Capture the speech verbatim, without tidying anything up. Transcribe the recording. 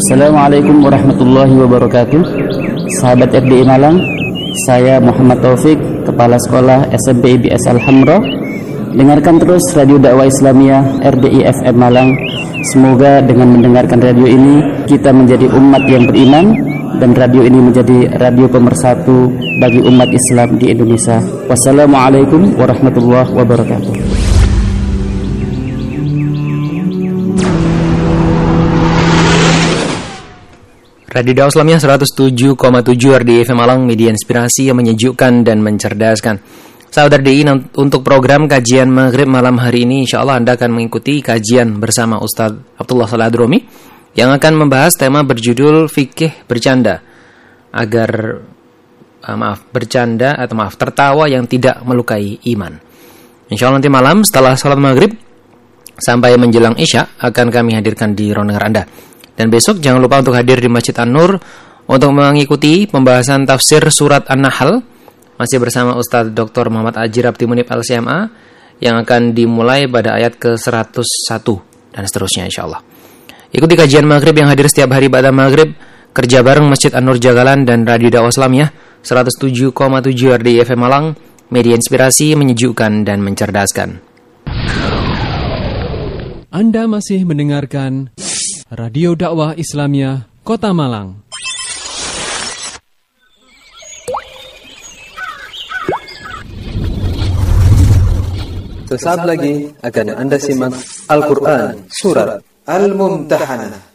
Assalamualaikum warahmatullahi wabarakatuh. Sahabat R D I Malang, saya Muhammad Taufik, Kepala Sekolah S M P I B S Al-Hamra. Dengarkan terus Radio Dakwah Islamiyah R D I F M Malang. Semoga dengan mendengarkan radio ini kita menjadi umat yang beriman dan radio ini menjadi radio pemersatu bagi umat Islam di Indonesia. Wassalamualaikum warahmatullahi wabarakatuh. Radio Dakwah Islamiyah seratus tujuh koma tujuh R D I F M Malang, media inspirasi yang menyejukkan dan mencerdaskan. Sahabat R D I, untuk program kajian Maghrib malam hari ini, insya Allah Anda akan mengikuti kajian bersama Ustaz Abdullah Saleh Adromi yang akan membahas tema berjudul Fikih Bercanda agar uh, maaf bercanda atau maaf tertawa yang tidak melukai iman. Insya Allah nanti malam setelah sholat Maghrib sampai menjelang Isya akan kami hadirkan di ruang dengar Anda. Dan besok jangan lupa untuk hadir di Masjid An-Nur untuk mengikuti pembahasan tafsir surat An-Nahl masih bersama Ustaz Doktor Muhammad Aji Rapti Munib L C M A yang akan dimulai pada ayat ke seratus satu dan seterusnya insyaallah. Ikuti kajian Maghrib yang hadir setiap hari pada Maghrib kerja bareng Masjid An-Nur Jagalan dan Radio Dakwah Islamiyah seratus tujuh koma tujuh R D I F M Malang, media inspirasi menyejukkan dan mencerdaskan. Anda masih mendengarkan Radio Dakwah Islamiyah Kota Malang. Sesaat lagi akan Anda simak Al-Quran Surat Al-Mumtahanah.